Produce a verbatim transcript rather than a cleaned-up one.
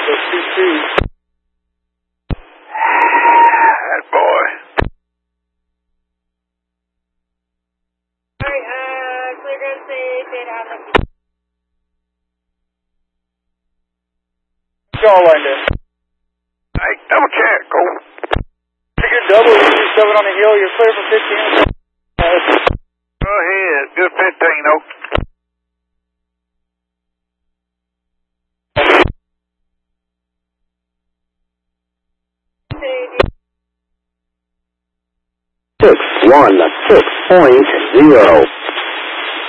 two two. That boy. Alright, uh, clear ground stage, data on the... Y'all lined in. Hey, double check, go. Figure double, you two seven on the hill, you're clear for fifteen. Go ahead, good fifteen, oh. Six one six point zero.